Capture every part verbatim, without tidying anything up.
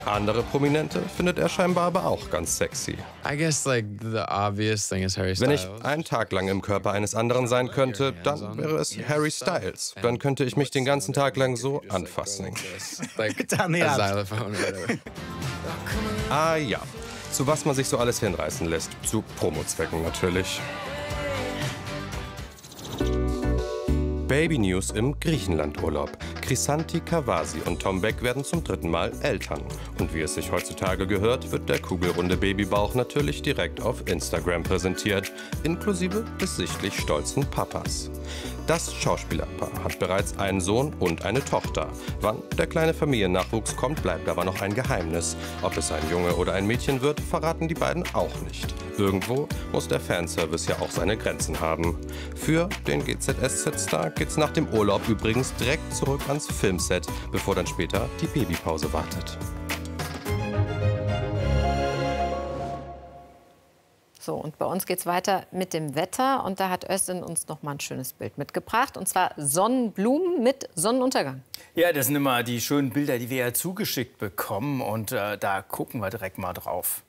Andere Prominente findet er scheinbar aber auch ganz sexy. I guess like the obvious thing is Harry Wenn Styles. ich einen Tag lang im Körper eines anderen sein könnte, dann wäre es Harry Styles. Dann könnte ich mich den ganzen Tag lang so anfassen. Like Getan, a ja. xylophone or whatever. Ah ja, zu was man sich so alles hinreißen lässt. Zu Promo-Zwecken natürlich. Baby-News im Griechenland-Urlaub. Chrisanti Kavasi und Tom Beck werden zum dritten Mal Eltern. Und wie es sich heutzutage gehört, wird der kugelrunde Babybauch natürlich direkt auf Instagram präsentiert, inklusive des sichtlich stolzen Papas. Das Schauspielerpaar hat bereits einen Sohn und eine Tochter. Wann der kleine Familiennachwuchs kommt, bleibt aber noch ein Geheimnis. Ob es ein Junge oder ein Mädchen wird, verraten die beiden auch nicht. Irgendwo muss der Fanservice ja auch seine Grenzen haben. Für den G Z S Z-Star geht's nach dem Urlaub übrigens direkt zurück ans Filmset, bevor dann später die Babypause wartet. So, und bei uns geht's weiter mit dem Wetter. Und da hat Özden uns noch mal ein schönes Bild mitgebracht. Und zwar Sonnenblumen mit Sonnenuntergang. Ja, das sind immer die schönen Bilder, die wir ja zugeschickt bekommen. Und äh, da gucken wir direkt mal drauf.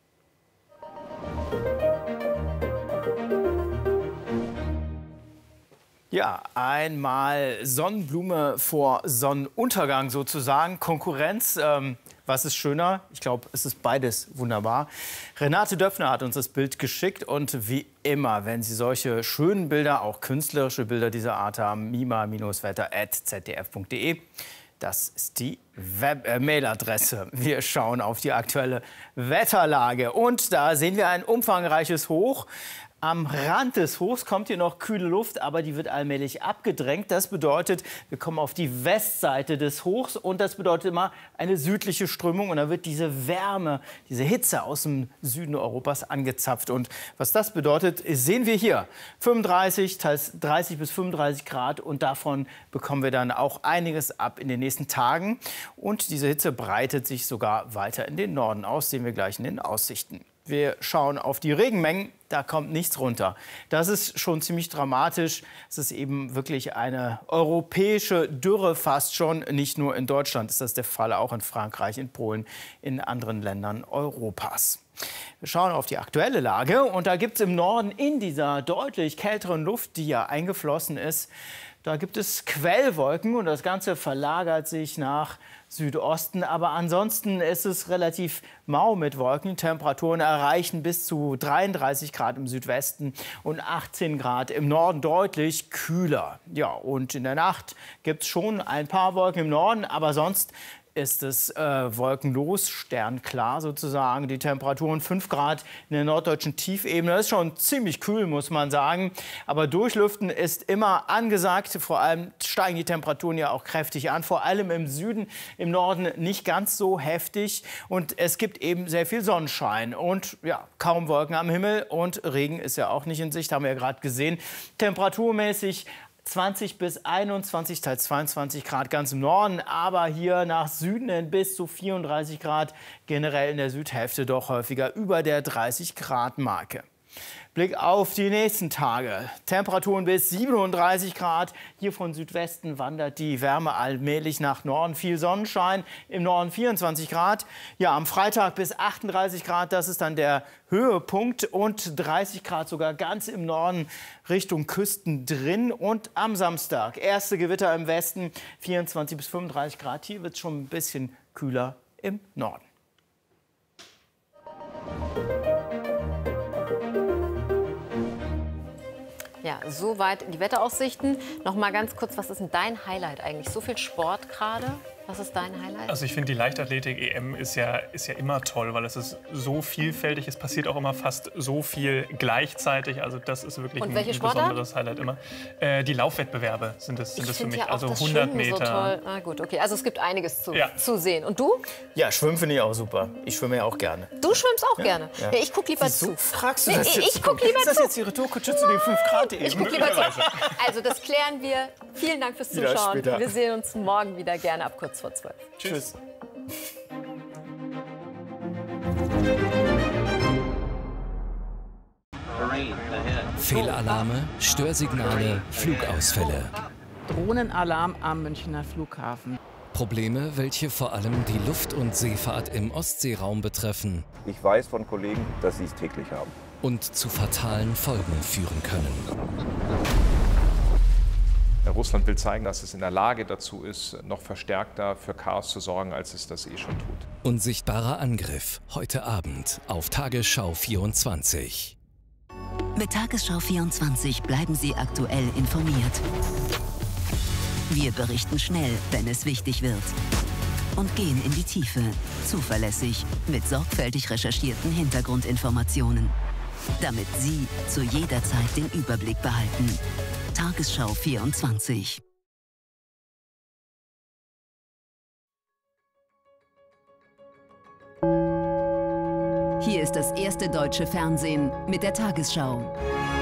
Ja, einmal Sonnenblume vor Sonnenuntergang sozusagen. Konkurrenz, ähm, was ist schöner? Ich glaube, es ist beides wunderbar. Renate Döpfner hat uns das Bild geschickt. Und wie immer, wenn Sie solche schönen Bilder, auch künstlerische Bilder dieser Art haben, mima Wetter at z d f punkt de. Das ist die Web äh, Mailadresse. Wir schauen auf die aktuelle Wetterlage. Und da sehen wir ein umfangreiches Hoch. Am Rand des Hochs kommt hier noch kühle Luft, aber die wird allmählich abgedrängt. Das bedeutet, wir kommen auf die Westseite des Hochs und das bedeutet immer eine südliche Strömung. Und da wird diese Wärme, diese Hitze aus dem Süden Europas angezapft. Und was das bedeutet, sehen wir hier. fünfunddreißig, teils dreißig bis fünfunddreißig Grad und davon bekommen wir dann auch einiges ab in den nächsten Tagen. Und diese Hitze breitet sich sogar weiter in den Norden aus, sehen wir gleich in den Aussichten. Wir schauen auf die Regenmengen, da kommt nichts runter. Das ist schon ziemlich dramatisch. Es ist eben wirklich eine europäische Dürre fast schon. Nicht nur in Deutschland ist das der Fall, auch in Frankreich, in Polen, in anderen Ländern Europas. Wir schauen auf die aktuelle Lage und da gibt es im Norden in dieser deutlich kälteren Luft, die ja eingeflossen ist, da gibt es Quellwolken und das Ganze verlagert sich nach Südosten. Aber ansonsten ist es relativ mau mit Wolken. Temperaturen erreichen bis zu dreiunddreißig Grad im Südwesten und achtzehn Grad im Norden, deutlich kühler. Ja, und in der Nacht gibt es schon ein paar Wolken im Norden, aber sonst ist es äh, wolkenlos, sternklar sozusagen. Die Temperaturen fünf Grad in der norddeutschen Tiefebene. Das ist schon ziemlich kühl, muss man sagen. Aber Durchlüften ist immer angesagt. Vor allem steigen die Temperaturen ja auch kräftig an. Vor allem im Süden, im Norden nicht ganz so heftig. Und es gibt eben sehr viel Sonnenschein und ja, kaum Wolken am Himmel. Und Regen ist ja auch nicht in Sicht, haben wir ja gerade gesehen. Temperaturmäßig zwanzig bis einundzwanzig, teils zweiundzwanzig Grad ganz im Norden, aber hier nach Süden hin bis zu vierunddreißig Grad, generell in der Südhälfte doch häufiger über der dreißig Grad Marke. Blick auf die nächsten Tage. Temperaturen bis siebenunddreißig Grad. Hier von Südwesten wandert die Wärme allmählich nach Norden. Viel Sonnenschein. Im Norden vierundzwanzig Grad. Ja, am Freitag bis achtunddreißig Grad. Das ist dann der Höhepunkt. Und dreißig Grad sogar ganz im Norden Richtung Küsten drin. Und am Samstag erste Gewitter im Westen. vierundzwanzig bis fünfunddreißig Grad. Hier wird es schon ein bisschen kühler im Norden. Ja, soweit die Wetteraussichten. Noch mal ganz kurz, was ist denn dein Highlight eigentlich? So viel Sport gerade. Was ist dein Highlight? Also ich finde, die Leichtathletik-E M ist ja, ist ja immer toll, weil es ist so vielfältig. Es passiert auch immer fast so viel gleichzeitig. Also das ist wirklich ein, ein besonderes Highlight immer. Äh, die Laufwettbewerbe sind es sind das für mich. Ja auch also das hundert Schwimmen Meter. So toll. Na gut, okay. Also es gibt einiges zu, Ja. zu sehen. Und du? Ja, schwimmen finde ich auch super. Ich schwimme ja auch gerne. Du schwimmst auch Ja. gerne. Ja. Ja. ich gucke lieber Wieso zu. fragst du Nee, das ich jetzt? guck lieber ist das zu. jetzt die Retourkutsche zu den fünf Grad eben? Ich gucke lieber zu. Also das klären wir. Vielen Dank fürs Wieder Zuschauen. später. Wir sehen uns morgen wieder gerne ab kurz vor zwölf. Tschüss. Fehlalarme, Störsignale, Flugausfälle. Drohnenalarm am Münchner Flughafen. Probleme, welche vor allem die Luft- und Seefahrt im Ostseeraum betreffen. Ich weiß von Kollegen, dass sie es täglich haben. Und zu fatalen Folgen führen können. Russland will zeigen, dass es in der Lage dazu ist, noch verstärkter für Chaos zu sorgen, als es das eh schon tut. Unsichtbarer Angriff, heute Abend auf Tagesschau vierundzwanzig. Mit Tagesschau vierundzwanzig bleiben Sie aktuell informiert. Wir berichten schnell, wenn es wichtig wird. Und gehen in die Tiefe, zuverlässig, mit sorgfältig recherchierten Hintergrundinformationen. Damit Sie zu jeder Zeit den Überblick behalten. Tagesschau vierundzwanzig. Hier ist das erste deutsche Fernsehen mit der Tagesschau.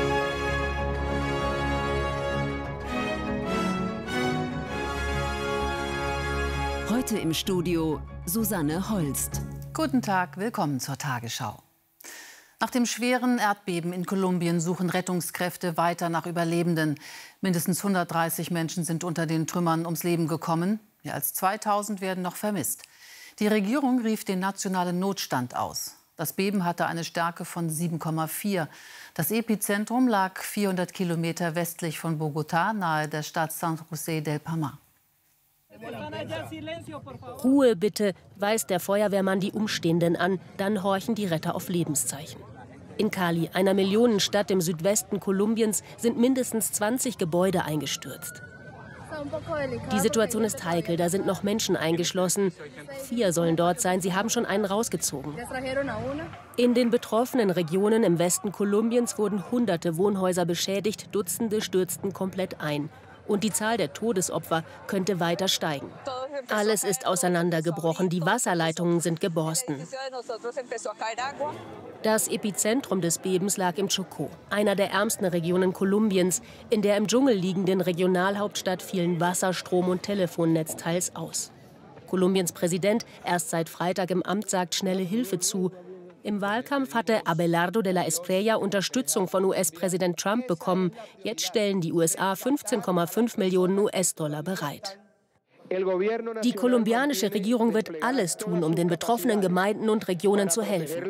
Heute im Studio Susanne Holst. Guten Tag, willkommen zur Tagesschau. Nach dem schweren Erdbeben in Kolumbien suchen Rettungskräfte weiter nach Überlebenden. Mindestens hundertdreißig Menschen sind unter den Trümmern ums Leben gekommen. Mehr als zweitausend werden noch vermisst. Die Regierung rief den nationalen Notstand aus. Das Beben hatte eine Stärke von sieben Komma vier. Das Epizentrum lag vierhundert Kilometer westlich von Bogotá, nahe der Stadt San José del Palmar. Ruhe bitte, weist der Feuerwehrmann die Umstehenden an. Dann horchen die Retter auf Lebenszeichen. In Cali, einer Millionenstadt im Südwesten Kolumbiens, sind mindestens zwanzig Gebäude eingestürzt. Die Situation ist heikel, da sind noch Menschen eingeschlossen. Vier sollen dort sein, sie haben schon einen rausgezogen. In den betroffenen Regionen im Westen Kolumbiens wurden hunderte Wohnhäuser beschädigt, Dutzende stürzten komplett ein. Und die Zahl der Todesopfer könnte weiter steigen. Alles ist auseinandergebrochen, die Wasserleitungen sind geborsten. Das Epizentrum des Bebens lag im Chocó, einer der ärmsten Regionen Kolumbiens. In der im Dschungel liegenden Regionalhauptstadt fielen Wasser, Strom und Telefonnetz teils aus. Kolumbiens Präsident, erst seit Freitag im Amt, sagt schnelle Hilfe zu. Im Wahlkampf hatte Abelardo de la Espriella Unterstützung von U S-Präsident Trump bekommen. Jetzt stellen die U S A fünfzehn Komma fünf Millionen U S-Dollar bereit. Die kolumbianische Regierung wird alles tun, um den betroffenen Gemeinden und Regionen zu helfen.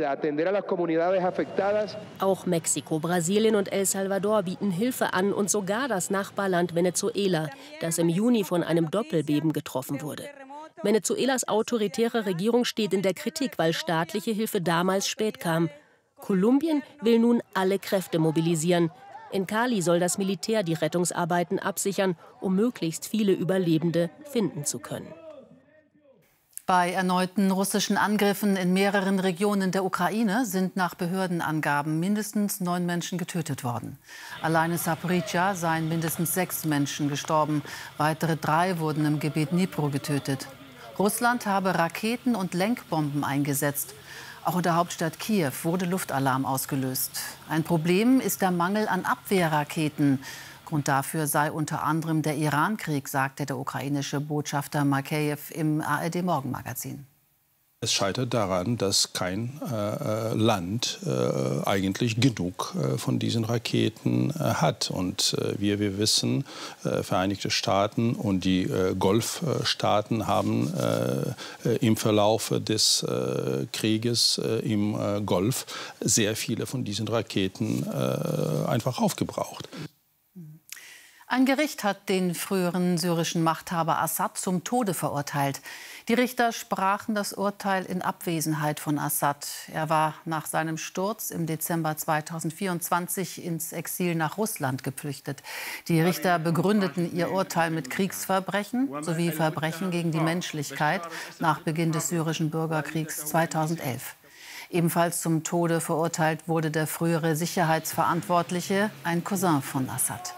Auch Mexiko, Brasilien und El Salvador bieten Hilfe an und sogar das Nachbarland Venezuela, das im Juni von einem Doppelbeben getroffen wurde. Venezuelas autoritäre Regierung steht in der Kritik, weil staatliche Hilfe damals spät kam. Kolumbien will nun alle Kräfte mobilisieren. In Cali soll das Militär die Rettungsarbeiten absichern, um möglichst viele Überlebende finden zu können. Bei erneuten russischen Angriffen in mehreren Regionen der Ukraine sind nach Behördenangaben mindestens neun Menschen getötet worden. Allein in Saporischschja seien mindestens sechs Menschen gestorben. Weitere drei wurden im Gebiet Dnipro getötet. Russland habe Raketen und Lenkbomben eingesetzt. Auch in der Hauptstadt Kiew wurde Luftalarm ausgelöst. Ein Problem ist der Mangel an Abwehrraketen. Grund dafür sei unter anderem der Iran-Krieg, sagte der ukrainische Botschafter Makeyev im A R D-Morgenmagazin. Es scheitert daran, dass kein äh, Land äh, eigentlich genug äh, von diesen Raketen äh, hat. Und äh, wie wir wissen, äh, Vereinigte Staaten und die äh, Golfstaaten haben äh, im Verlauf des äh, Krieges äh, im äh, Golf sehr viele von diesen Raketen äh, einfach aufgebraucht. Ein Gericht hat den früheren syrischen Machthaber Assad zum Tode verurteilt. Die Richter sprachen das Urteil in Abwesenheit von Assad. Er war nach seinem Sturz im Dezember zweitausendvierundzwanzig ins Exil nach Russland geflüchtet. Die Richter begründeten ihr Urteil mit Kriegsverbrechen sowie Verbrechen gegen die Menschlichkeit nach Beginn des syrischen Bürgerkriegs zweitausendelf. Ebenfalls zum Tode verurteilt wurde der frühere Sicherheitsverantwortliche, ein Cousin von Assad.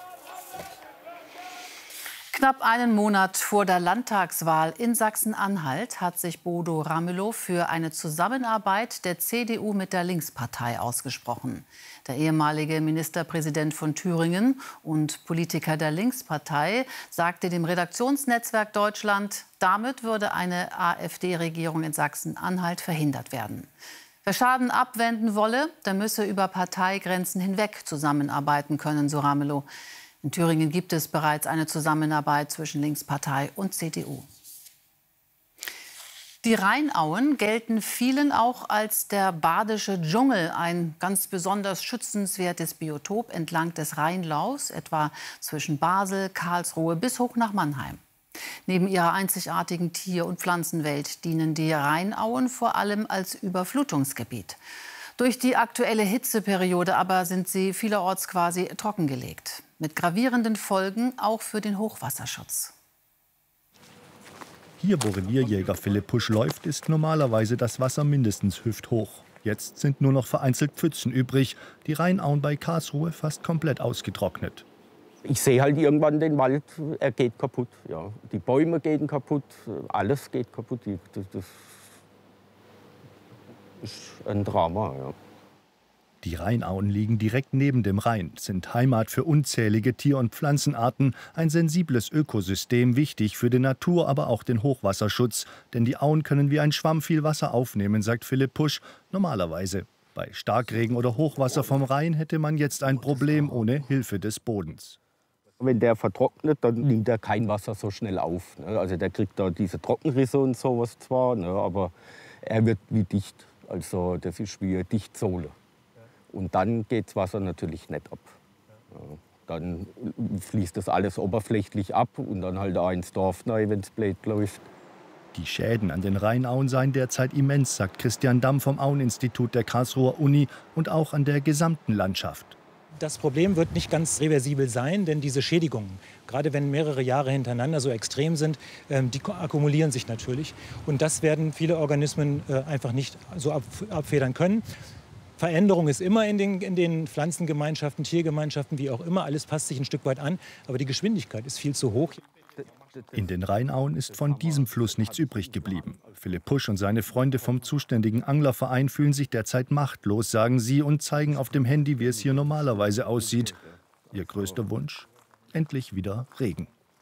Knapp einen Monat vor der Landtagswahl in Sachsen-Anhalt hat sich Bodo Ramelow für eine Zusammenarbeit der C D U mit der Linkspartei ausgesprochen. Der ehemalige Ministerpräsident von Thüringen und Politiker der Linkspartei sagte dem Redaktionsnetzwerk Deutschland, damit würde eine AfD-Regierung in Sachsen-Anhalt verhindert werden. Wer Schaden abwenden wolle, der müsse über Parteigrenzen hinweg zusammenarbeiten können, so Ramelow. In Thüringen gibt es bereits eine Zusammenarbeit zwischen Linkspartei und C D U. Die Rheinauen gelten vielen auch als der badische Dschungel, ein ganz besonders schützenswertes Biotop entlang des Rheinlaufs, etwa zwischen Basel, Karlsruhe bis hoch nach Mannheim. Neben ihrer einzigartigen Tier- und Pflanzenwelt dienen die Rheinauen vor allem als Überflutungsgebiet. Durch die aktuelle Hitzeperiode aber sind sie vielerorts quasi trockengelegt. Mit gravierenden Folgen auch für den Hochwasserschutz. Hier, wo Revierjäger Philipp Pusch läuft, ist normalerweise das Wasser mindestens hüfthoch. Jetzt sind nur noch vereinzelt Pfützen übrig. Die Rheinauen bei Karlsruhe fast komplett ausgetrocknet. Ich sehe halt irgendwann den Wald, er geht kaputt. Ja. Die Bäume gehen kaputt, alles geht kaputt. Das, das ist ein Drama. Ja. Die Rheinauen liegen direkt neben dem Rhein, sind Heimat für unzählige Tier- und Pflanzenarten, ein sensibles Ökosystem, wichtig für die Natur, aber auch den Hochwasserschutz. Denn die Auen können wie ein Schwamm viel Wasser aufnehmen, sagt Philipp Pusch, normalerweise. Bei Starkregen oder Hochwasser vom Rhein hätte man jetzt ein Problem ohne Hilfe des Bodens. Wenn der vertrocknet, dann nimmt er kein Wasser so schnell auf. Ne? Also der kriegt da diese Trockenrisse und sowas zwar, ne? Aber er wird wie dicht. Also das ist wie eine Dichtsohle. Und dann geht das Wasser natürlich nicht ab. Ja, dann fließt das alles oberflächlich ab und dann halt auch ins Dorf rein, wenn es blöd läuft. Die Schäden an den Rheinauen seien derzeit immens, sagt Christian Damm vom Aueninstitut der Karlsruher Uni, und auch an der gesamten Landschaft. Das Problem wird nicht ganz reversibel sein, denn diese Schädigungen, gerade wenn mehrere Jahre hintereinander so extrem sind, die akkumulieren sich natürlich. Und das werden viele Organismen einfach nicht so abfedern können. Veränderung ist immer in den, in den Pflanzengemeinschaften, Tiergemeinschaften, wie auch immer. Alles passt sich ein Stück weit an, aber die Geschwindigkeit ist viel zu hoch. In den Rheinauen ist von diesem Fluss nichts übrig geblieben. Philipp Pusch und seine Freunde vom zuständigen Anglerverein fühlen sich derzeit machtlos, sagen sie, und zeigen auf dem Handy, wie es hier normalerweise aussieht. Ihr größter Wunsch? Endlich wieder Regen.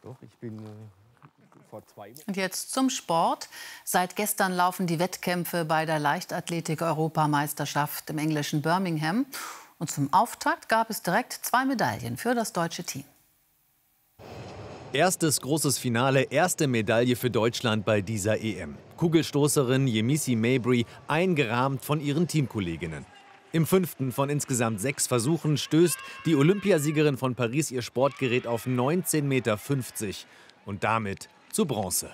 Und jetzt zum Sport. Seit gestern laufen die Wettkämpfe bei der Leichtathletik-Europameisterschaft im englischen Birmingham. Und zum Auftakt gab es direkt zwei Medaillen für das deutsche Team. Erstes großes Finale, erste Medaille für Deutschland bei dieser E M. Kugelstoßerin Yemisi Mabry eingerahmt von ihren Teamkolleginnen. Im fünften von insgesamt sechs Versuchen stößt die Olympiasiegerin von Paris ihr Sportgerät auf neunzehn Komma fünfzig Meter und damit zu Bronze.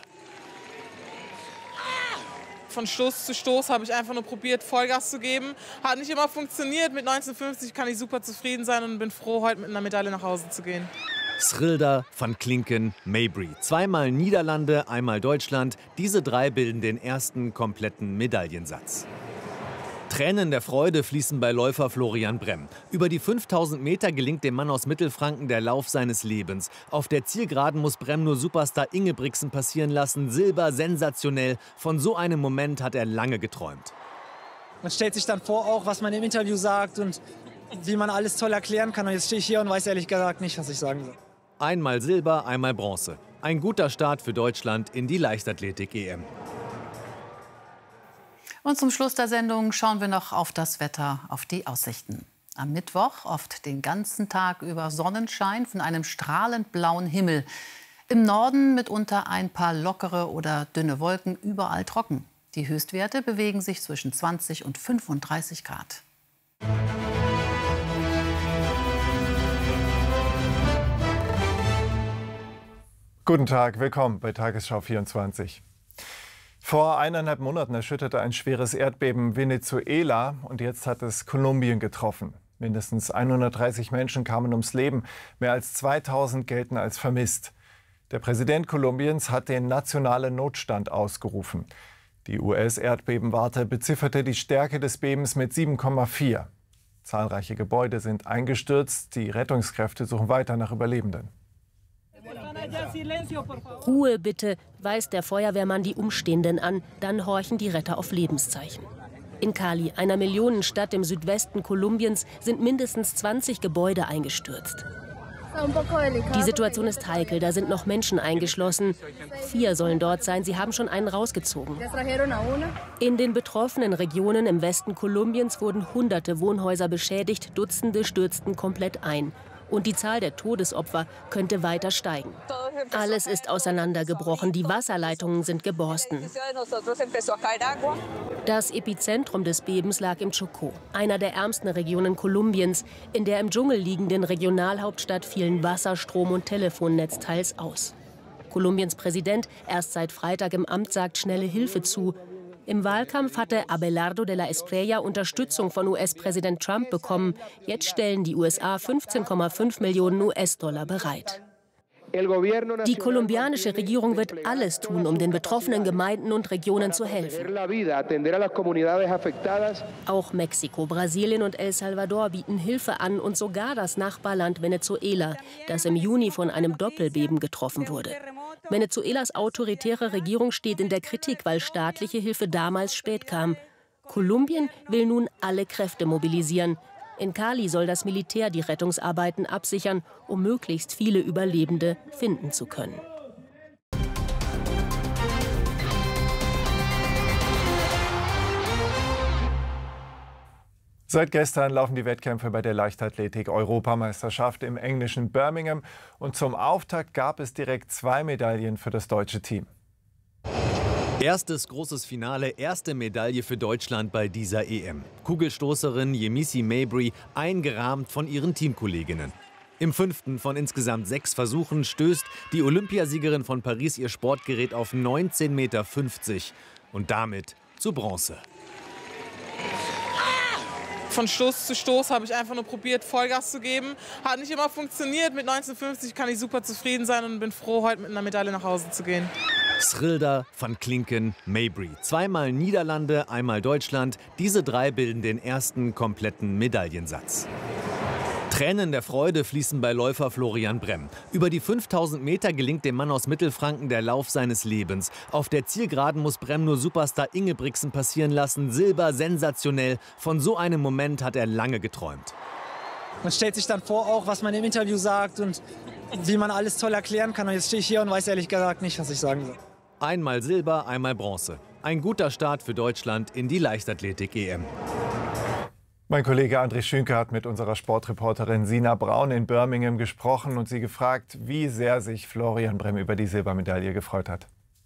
Von Stoß zu Stoß habe ich einfach nur probiert, Vollgas zu geben. Hat nicht immer funktioniert. Mit neunzehn Komma fünfzig kann ich super zufrieden sein und bin froh, heute mit einer Medaille nach Hause zu gehen. Schrilder, Van Klinken, Mabry. Zweimal Niederlande, einmal Deutschland. Diese drei bilden den ersten kompletten Medaillensatz. Tränen der Freude fließen bei Läufer Florian Bremm. Über die fünftausend Meter gelingt dem Mann aus Mittelfranken der Lauf seines Lebens. Auf der Zielgeraden muss Bremm nur Superstar Ingebrigtsen passieren lassen. Silber, sensationell. Von so einem Moment hat er lange geträumt. Man stellt sich dann vor, auch was man im Interview sagt und wie man alles toll erklären kann. Und jetzt stehe ich hier und weiß ehrlich gesagt nicht, was ich sagen soll. Einmal Silber, einmal Bronze. Ein guter Start für Deutschland in die Leichtathletik-E M. Und zum Schluss der Sendung schauen wir noch auf das Wetter, auf die Aussichten. Am Mittwoch oft den ganzen Tag über Sonnenschein von einem strahlend blauen Himmel. Im Norden mitunter ein paar lockere oder dünne Wolken, überall trocken. Die Höchstwerte bewegen sich zwischen zwanzig und fünfunddreißig Grad. Guten Tag, willkommen bei Tagesschau vierundzwanzig. Vor eineinhalb Monaten erschütterte ein schweres Erdbeben Venezuela und jetzt hat es Kolumbien getroffen. Mindestens hundertdreißig Menschen kamen ums Leben, mehr als zweitausend gelten als vermisst. Der Präsident Kolumbiens hat den nationalen Notstand ausgerufen. Die U S-Erdbebenwarte bezifferte die Stärke des Bebens mit sieben Komma vier. Zahlreiche Gebäude sind eingestürzt, die Rettungskräfte suchen weiter nach Überlebenden. Ruhe bitte, weist der Feuerwehrmann die Umstehenden an. Dann horchen die Retter auf Lebenszeichen. In Cali, einer Millionenstadt im Südwesten Kolumbiens, sind mindestens zwanzig Gebäude eingestürzt. Die Situation ist heikel, da sind noch Menschen eingeschlossen. Vier sollen dort sein, sie haben schon einen rausgezogen. In den betroffenen Regionen im Westen Kolumbiens wurden hunderte Wohnhäuser beschädigt, Dutzende stürzten komplett ein. Und die Zahl der Todesopfer könnte weiter steigen. Alles ist auseinandergebrochen, die Wasserleitungen sind geborsten. Das Epizentrum des Bebens lag im Chocó, einer der ärmsten Regionen Kolumbiens. In der im Dschungel liegenden Regionalhauptstadt fielen Wasser, Strom und Telefonnetz teils aus. Kolumbiens Präsident, erst seit Freitag im Amt, sagt schnelle Hilfe zu. Im Wahlkampf hatte Abelardo de la Espriella Unterstützung von U S-Präsident Trump bekommen. Jetzt stellen die U S A fünfzehn Komma fünf Millionen U S-Dollar bereit. Die kolumbianische Regierung wird alles tun, um den betroffenen Gemeinden und Regionen zu helfen. Auch Mexiko, Brasilien und El Salvador bieten Hilfe an und sogar das Nachbarland Venezuela, das im Juni von einem Doppelbeben getroffen wurde. Venezuelas autoritäre Regierung steht in der Kritik, weil staatliche Hilfe damals spät kam. Kolumbien will nun alle Kräfte mobilisieren. In Cali soll das Militär die Rettungsarbeiten absichern, um möglichst viele Überlebende finden zu können. Seit gestern laufen die Wettkämpfe bei der Leichtathletik-Europameisterschaft im englischen Birmingham. Und zum Auftakt gab es direkt zwei Medaillen für das deutsche Team. Erstes großes Finale, erste Medaille für Deutschland bei dieser E M. Kugelstoßerin Yemisi Mabry, eingerahmt von ihren Teamkolleginnen. Im fünften von insgesamt sechs Versuchen stößt die Olympiasiegerin von Paris ihr Sportgerät auf neunzehn Komma fünfzig Meter und damit zu Bronze. Von Stoß zu Stoß habe ich einfach nur probiert, Vollgas zu geben. Hat nicht immer funktioniert. Mit neunzehn Komma fünfzig kann ich super zufrieden sein und bin froh, heute mit einer Medaille nach Hause zu gehen. Schrilder, Van Klinken, Mabry. Zweimal Niederlande, einmal Deutschland. Diese drei bilden den ersten kompletten Medaillensatz. Tränen der Freude fließen bei Läufer Florian Brem. Über die fünftausend Meter gelingt dem Mann aus Mittelfranken der Lauf seines Lebens. Auf der Zielgeraden muss Brem nur Superstar Ingebrigtsen passieren lassen. Silber, sensationell. Von so einem Moment hat er lange geträumt. Man stellt sich dann vor, auch was man im Interview sagt und wie man alles toll erklären kann. Und jetzt stehe ich hier und weiß ehrlich gesagt nicht, was ich sagen soll. Einmal Silber, einmal Bronze. Ein guter Start für Deutschland in die Leichtathletik-E M. Mein Kollege André Schünke hat mit unserer Sportreporterin Sina Braun in Birmingham gesprochen und sie gefragt, wie sehr sich Florian Brem über die Silbermedaille gefreut hat.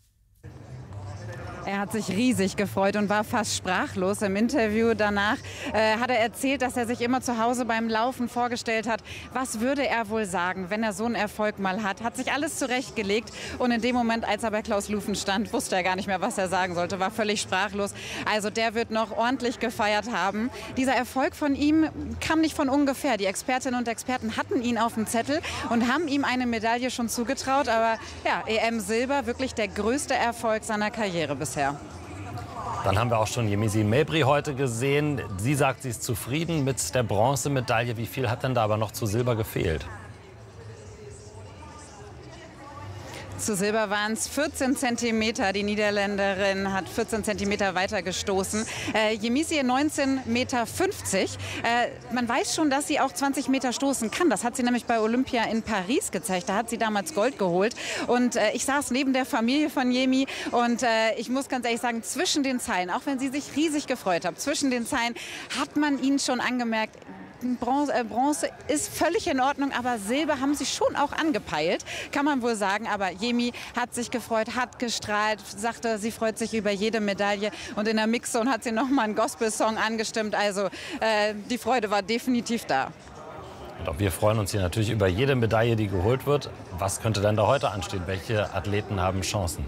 Er hat sich riesig gefreut und war fast sprachlos. Im Interview danach äh, hat er erzählt, dass er sich immer zu Hause beim Laufen vorgestellt hat, was würde er wohl sagen, wenn er so einen Erfolg mal hat. Hat sich alles zurechtgelegt und in dem Moment, als er bei Klaus Lufen stand, wusste er gar nicht mehr, was er sagen sollte, war völlig sprachlos. Also der wird noch ordentlich gefeiert haben. Dieser Erfolg von ihm kam nicht von ungefähr. Die Expertinnen und Experten hatten ihn auf dem Zettel und haben ihm eine Medaille schon zugetraut. Aber ja, E M Silber, wirklich der größte Erfolg seiner Karriere bisher. Dann haben wir auch schon Yemisi Mabry heute gesehen. Sie sagt, sie ist zufrieden mit der Bronzemedaille. Wie viel hat denn da aber noch zu Silber gefehlt? Zu Silber waren es vierzehn Zentimeter. Die Niederländerin hat vierzehn Zentimeter weiter gestoßen. Äh, Yemisi neunzehn Komma fünfzig Meter. Äh, man weiß schon, dass sie auch zwanzig Meter stoßen kann. Das hat sie nämlich bei Olympia in Paris gezeigt. Da hat sie damals Gold geholt. Und äh, ich saß neben der Familie von Yemi. Und äh, ich muss ganz ehrlich sagen, zwischen den Zeilen, auch wenn sie sich riesig gefreut hat, zwischen den Zeilen hat man ihnen schon angemerkt, Bronze, äh, Bronze ist völlig in Ordnung, aber Silber haben sie schon auch angepeilt, kann man wohl sagen. Aber Yemi hat sich gefreut, hat gestrahlt, sagte, sie freut sich über jede Medaille. Und in der Mixzone hat sie noch mal einen Gospel-Song angestimmt. Also äh, die Freude war definitiv da. Und auch wir freuen uns hier natürlich über jede Medaille, die geholt wird. Was könnte denn da heute anstehen? Welche Athleten haben Chancen?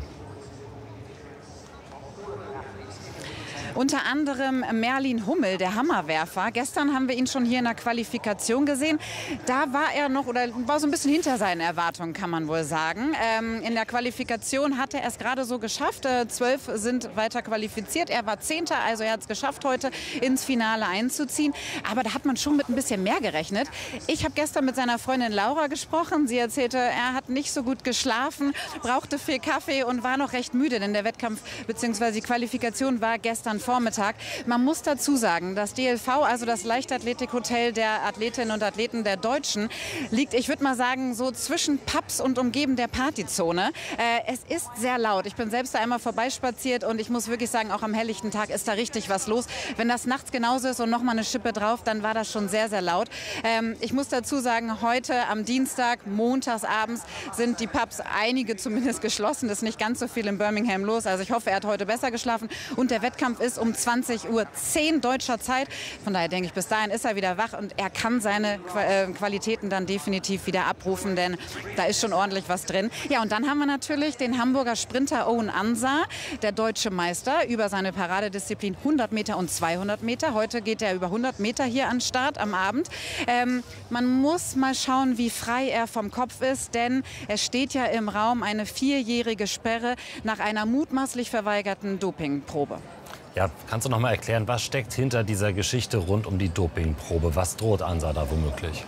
Unter anderem Merlin Hummel, der Hammerwerfer. Gestern haben wir ihn schon hier in der Qualifikation gesehen. Da war er noch oder war so ein bisschen hinter seinen Erwartungen, kann man wohl sagen. Ähm, in der Qualifikation hat er es gerade so geschafft. Äh, zwölf sind weiter qualifiziert. Er war Zehnter, also er hat es geschafft, heute ins Finale einzuziehen. Aber da hat man schon mit ein bisschen mehr gerechnet. Ich habe gestern mit seiner Freundin Laura gesprochen. Sie erzählte, er hat nicht so gut geschlafen, brauchte viel Kaffee und war noch recht müde, denn der Wettkampf bzw. die Qualifikation war gestern Vormittag. Man muss dazu sagen, das D L V, also das Leichtathletikhotel der Athletinnen und Athleten der Deutschen, liegt, ich würde mal sagen, so zwischen Pubs und umgeben der Partyzone. Äh, es ist sehr laut. Ich bin selbst da einmal vorbeispaziert und ich muss wirklich sagen, auch am helllichten Tag ist da richtig was los. Wenn das nachts genauso ist und noch mal eine Schippe drauf, dann war das schon sehr, sehr laut. Ähm, ich muss dazu sagen, heute am Dienstag, montags abends, sind die Pubs, einige zumindest, geschlossen. Es ist nicht ganz so viel in Birmingham los. Also ich hoffe, er hat heute besser geschlafen. Und der Wettkampf ist um zwanzig Uhr zehn deutscher Zeit. Von daher denke ich, bis dahin ist er wieder wach und er kann seine Qualitäten dann definitiv wieder abrufen, denn da ist schon ordentlich was drin. Ja, und dann haben wir natürlich den Hamburger Sprinter Owen Ansah, der deutsche Meister, über seine Paradedisziplin hundert Meter und zweihundert Meter. Heute geht er über hundert Meter hier an den Start am Abend. Ähm, man muss mal schauen, wie frei er vom Kopf ist, denn es steht ja im Raum eine vierjährige Sperre nach einer mutmaßlich verweigerten Dopingprobe. Ja, kannst du noch mal erklären, was steckt hinter dieser Geschichte rund um die Dopingprobe? Was droht Ansah da womöglich?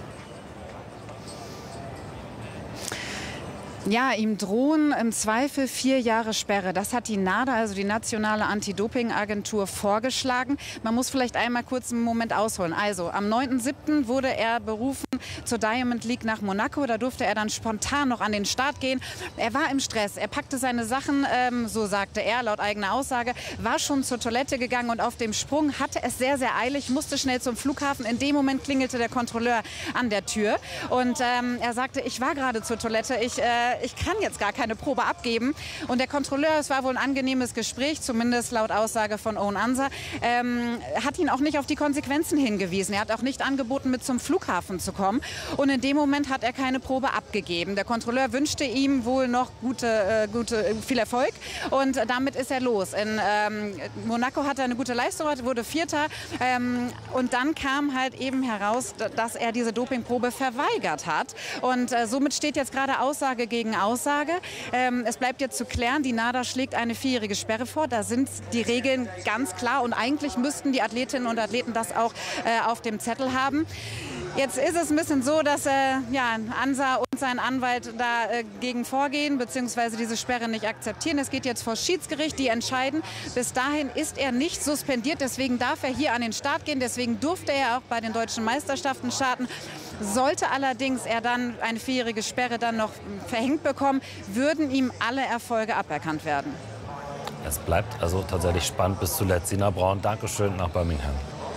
Ja, ihm drohen im Zweifel vier Jahre Sperre. Das hat die NADA, also die Nationale Anti-Doping-Agentur, vorgeschlagen. Man muss vielleicht einmal kurz einen Moment ausholen. Also am neunten siebten wurde er berufen zur Diamond League nach Monaco. Da durfte er dann spontan noch an den Start gehen. Er war im Stress. Er packte seine Sachen, ähm, so sagte er laut eigener Aussage, war schon zur Toilette gegangen und auf dem Sprung hatte es sehr, sehr eilig, musste schnell zum Flughafen. In dem Moment klingelte der Kontrolleur an der Tür und ähm, er sagte, ich war gerade zur Toilette, ich äh, ich kann jetzt gar keine Probe abgeben. Und der Kontrolleur, es war wohl ein angenehmes Gespräch, zumindest laut Aussage von Owen Ansah, ähm, hat ihn auch nicht auf die Konsequenzen hingewiesen. Er hat auch nicht angeboten, mit zum Flughafen zu kommen. Und in dem Moment hat er keine Probe abgegeben. Der Kontrolleur wünschte ihm wohl noch gute, äh, gute, viel Erfolg. Und damit ist er los. In ähm, Monaco hat er eine gute Leistung, wurde Vierter. Ähm, und dann kam halt eben heraus, dass er diese Dopingprobe verweigert hat. Und äh, somit steht jetzt gerade Aussage gegen Aussage. Ähm, es bleibt jetzt zu klären, die NADA schlägt eine vierjährige Sperre vor. Da sind die Regeln ganz klar und eigentlich müssten die Athletinnen und Athleten das auch äh, auf dem Zettel haben. Jetzt ist es ein bisschen so, dass äh, ja, Ansah und sein Anwalt dagegen äh, vorgehen bzw. diese Sperre nicht akzeptieren. Es geht jetzt vor Schiedsgericht, die entscheiden. Bis dahin ist er nicht suspendiert, deswegen darf er hier an den Start gehen. Deswegen durfte er auch bei den deutschen Meisterschaften starten. Sollte allerdings er dann eine vierjährige Sperre dann noch verhängt bekommen, würden ihm alle Erfolge aberkannt werden. Es bleibt also tatsächlich spannend bis zuletzt. Sina Braun, Dankeschön nach Birmingham.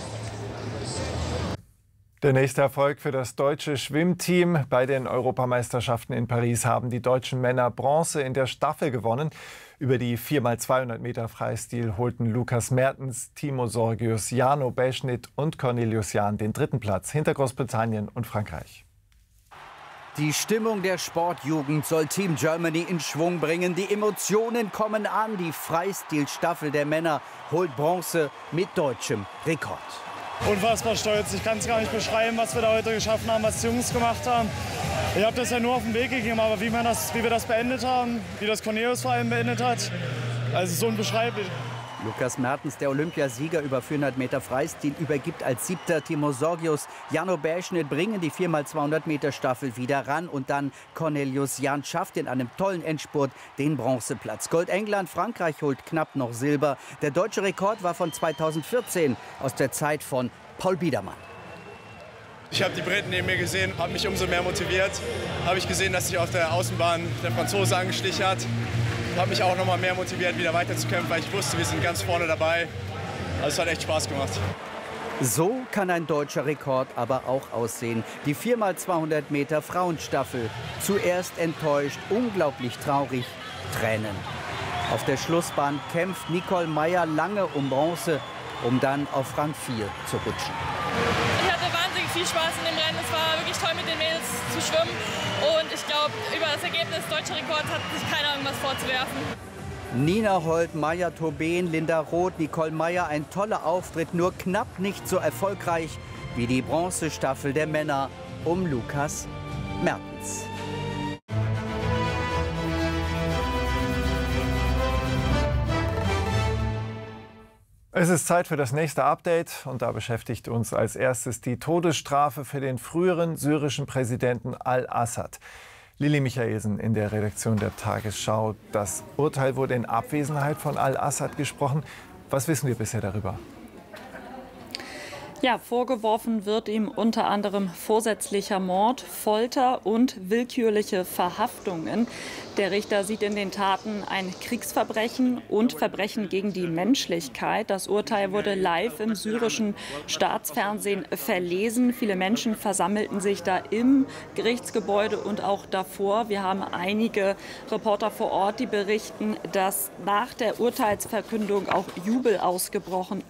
Der nächste Erfolg für das deutsche Schwimmteam. Bei den Europameisterschaften in Paris haben die deutschen Männer Bronze in der Staffel gewonnen. Über die vier mal zweihundert Meter Freistil holten Lukas Mertens, Timo Sorgius, Jano Beschnit und Cornelius Jahn den dritten Platz hinter Großbritannien und Frankreich. Die Stimmung der Sportjugend soll Team Germany in Schwung bringen. Die Emotionen kommen an. Die Freistil-Staffel der Männer holt Bronze mit deutschem Rekord. Unfassbar stolz. Ich kann es gar nicht beschreiben, was wir da heute geschaffen haben, was die Jungs gemacht haben. Ich habe das ja nur auf den Weg gegeben, aber wie, man das, wie wir das beendet haben, wie das Cornelius vor allem beendet hat, also so unbeschreiblich. Lukas Mertens, der Olympiasieger über vierhundert Meter Freistil, übergibt als Siebter Timo Sorgius. Jano Beschnit bringen die vier mal zweihundert Meter Staffel wieder ran. Und dann Cornelius Jahn schafft in einem tollen Endspurt den Bronzeplatz. Gold England, Frankreich holt knapp noch Silber. Der deutsche Rekord war von zweitausendvierzehn, aus der Zeit von Paul Biedermann. Ich habe die Briten neben mir gesehen, habe mich umso mehr motiviert. Habe ich gesehen, dass sich auf der Außenbahn der Franzose angestichen hat. Habe mich auch noch mal mehr motiviert, wieder weiterzukämpfen, weil ich wusste, wir sind ganz vorne dabei. Also es hat echt Spaß gemacht. So kann ein deutscher Rekord aber auch aussehen. Die vier mal zweihundert Meter Frauenstaffel. Zuerst enttäuscht, unglaublich traurig, Tränen. Auf der Schlussbahn kämpft Nicole Meyer lange um Bronze, um dann auf Rang vier zu rutschen. Ich hatte wahnsinnig viel Spaß in dem Rennen. Es war wirklich toll, mit den Mädels zu schwimmen. Und ich glaube, über das Ergebnis deutscher Rekords hat sich keiner irgendwas vorzuwerfen. Nina Holt, Maja Tobin, Linda Roth, Nicole Meyer, ein toller Auftritt, nur knapp nicht so erfolgreich wie die Bronzestaffel der Männer um Lukas Mertens. Es ist Zeit für das nächste Update und da beschäftigt uns als erstes die Todesstrafe für den früheren syrischen Präsidenten al-Assad. Lili Michaelsen in der Redaktion der Tagesschau. Das Urteil wurde in Abwesenheit von al-Assad gesprochen. Was wissen wir bisher darüber? Ja, vorgeworfen wird ihm unter anderem vorsätzlicher Mord, Folter und willkürliche Verhaftungen. Der Richter sieht in den Taten ein Kriegsverbrechen und Verbrechen gegen die Menschlichkeit. Das Urteil wurde live im syrischen Staatsfernsehen verlesen. Viele Menschen versammelten sich da im Gerichtsgebäude und auch davor. Wir haben einige Reporter vor Ort, die berichten, dass nach der Urteilsverkündung auch Jubel ausgebrochen